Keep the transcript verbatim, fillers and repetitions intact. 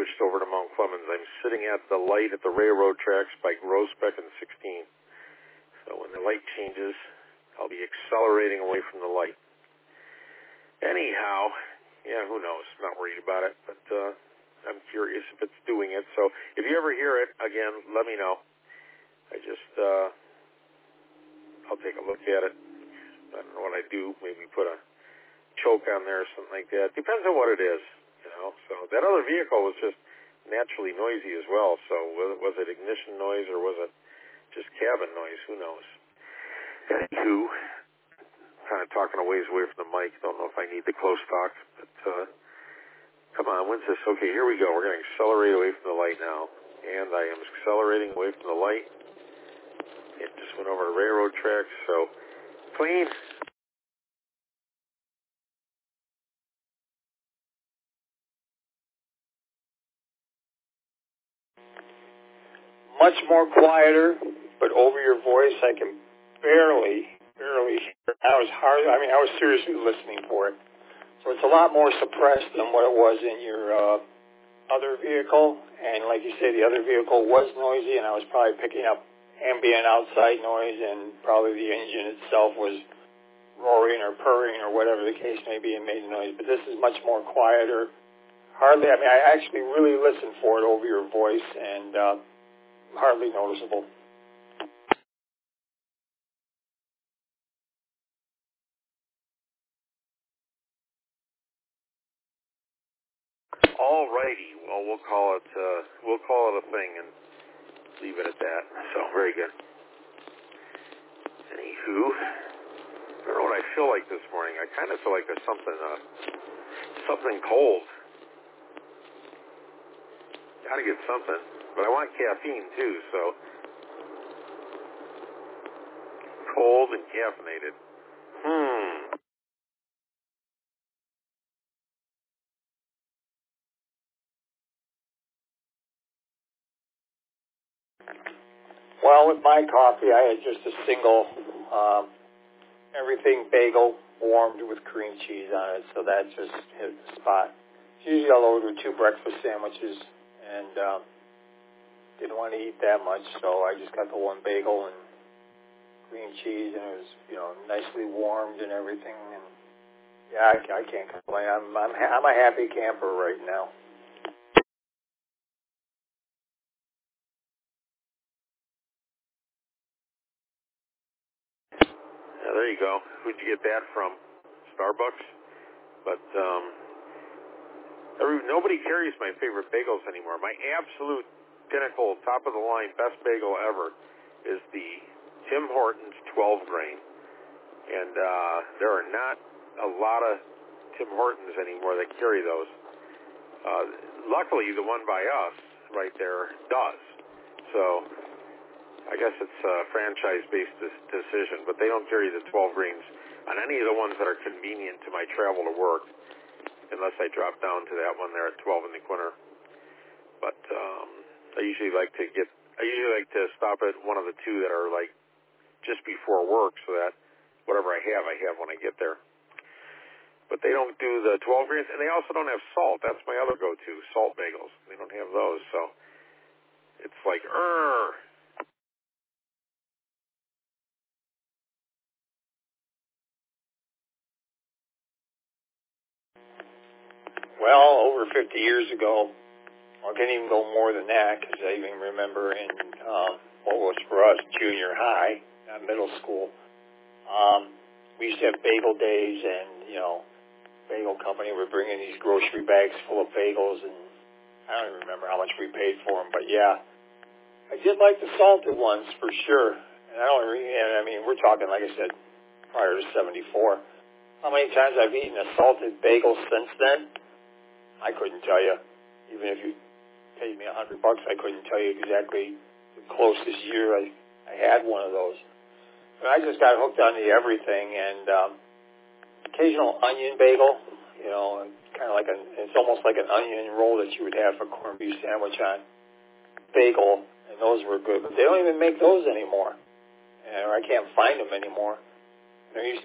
switched over to Mount Clemens. I'm sitting at the light at the railroad tracks by Groesbeck and sixteen. So when the light changes, I'll be accelerating away from the light. Anyhow, yeah, who knows? Not worried about it, but uh, I'm curious if it's doing it. So if you ever hear it, again, let me know. I just, uh, I'll take a look at it. I don't know what I do. Maybe put a choke on there or something like that. Depends on what it is, you know. So that other vehicle was just naturally noisy as well. So was it ignition noise or was it just cabin noise? Who knows? Anywho, kind of talking a ways away from the mic. Don't know if I need the close talk, but uh, come on, when's this? Okay, here we go. We're going to accelerate away from the light now. And I am accelerating away from the light. It just went over the railroad tracks, so clean. Much more quieter, but over your voice I can barely, barely hear. I was hard. I mean, I was seriously listening for it. So it's a lot more suppressed than what it was in your uh, other vehicle. And like you say, the other vehicle was noisy, and I was probably picking up ambient outside noise, and probably the engine itself was roaring or purring or whatever the case may be and made noise. But this is much more quieter. Hardly, I mean, I actually really listened for it over your voice, and uh, hardly noticeable. All righty. Well, we'll call it, uh, we'll call it a thing and leave it at that. So, very good. Anywho, I don't know what I feel like this morning. I kind of feel like there's something, uh, something cold. Gotta get something. But I want caffeine, too, so. Cold and caffeinated. Hmm. Well, with my coffee, I had just a single um, everything bagel warmed with cream cheese on it, so that just hit the spot. Usually I'll order two breakfast sandwiches, and um, didn't want to eat that much, so I just got the one bagel and cream cheese, and it was, you know, nicely warmed and everything. And yeah, I, I can't complain. I'm I'm, I'm a happy camper right now. Yeah, there you go. Who'd you get that from? Starbucks? But um, every, nobody carries my favorite bagels anymore. My absolute pinnacle, top of the line, best bagel ever is the Tim Hortons twelve grain. And uh, there are not a lot of Tim Hortons anymore that carry those. Uh, luckily, the one by us right there does. So I guess it's a franchise-based decision, but they don't carry the twelve grains on any of the ones that are convenient to my travel to work, unless I drop down to that one there at twelve in the corner. But um, I usually like to get, I usually like to stop at one of the two that are like just before work, so that whatever I have, I have when I get there. But they don't do the twelve grains, and they also don't have salt. That's my other go-to, salt bagels. They don't have those, so it's like, err. Well, over fifty years ago, I can't even go more than that, because I even remember in um, what was for us junior high, not middle school, um, we used to have bagel days, and, you know, bagel company would bring in these grocery bags full of bagels, and I don't even remember how much we paid for them, but yeah, I did like the salted ones for sure. And I don't really, and I mean, we're talking, like I said, prior to seventy-four. How many times I've eaten a salted bagel since then, I couldn't tell you. Even if you paid me a hundred bucks, I couldn't tell you exactly the closest year I, I had one of those. But I just got hooked on the everything, and um, occasional onion bagel, you know, kind of like an, it's almost like an onion roll that you would have a corned beef sandwich on bagel, and those were good. But they don't even make those anymore, and I can't find them anymore. There used